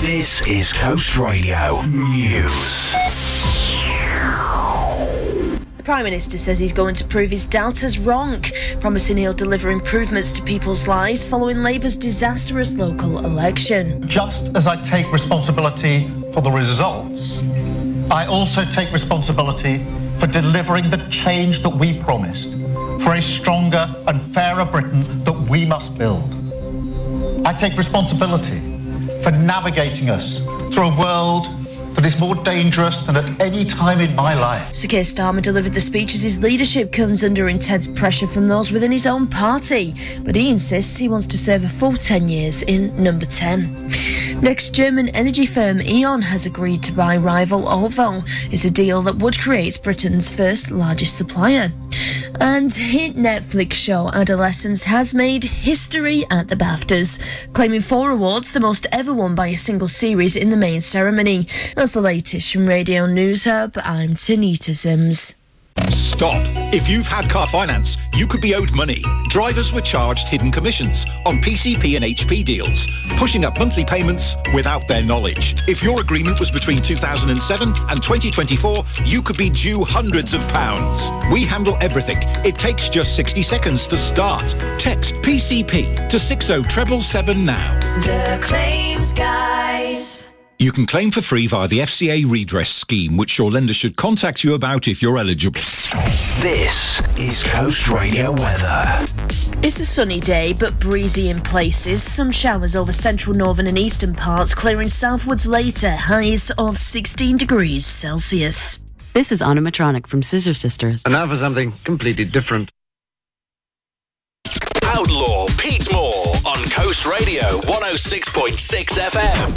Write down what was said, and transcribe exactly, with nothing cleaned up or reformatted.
This is Coast Radio News. The Prime Minister says he's going to prove his doubters wrong, promising he'll deliver improvements to people's lives following Labour's disastrous local election. Just as I take responsibility for the results, I also take responsibility for delivering the change that we promised, for a stronger and fairer Britain that we must build. I take responsibility for navigating us through a world that is more dangerous than at any time in my life. Sir Keir Starmer delivered the speech as his leadership comes under intense pressure from those within his own party, but he insists he wants to serve a full ten years in number ten. Next, German energy firm E.ON has agreed to buy rival OVO. It's a deal that would create Britain's first largest supplier. And hit Netflix show Adolescence has made history at the BAFTAs, claiming four awards, the most ever won by a single series in the main ceremony. That's the latest from Radio News Hub. I'm Tanita Sims. Stop. If you've had car finance, you could be owed money. Drivers were charged hidden commissions on P C P and H P deals, pushing up monthly payments without their knowledge. If your agreement was between two thousand seven and twenty twenty-four, you could be due hundreds of pounds. We handle everything. It takes just sixty seconds to start. Text P C P to six oh seven seven now. The Claims Guys. You can claim for free via the F C A redress scheme, which your lender should contact you about if you're eligible. This is Coast Radio weather. It's a sunny day, but breezy in places. Some showers over central, northern and eastern parts, clearing southwards later. Highs of sixteen degrees Celsius. This is Animatronic from Scissor Sisters. And now for something completely different. Outlaw Pete Moore on Coast Radio one oh six point six F M.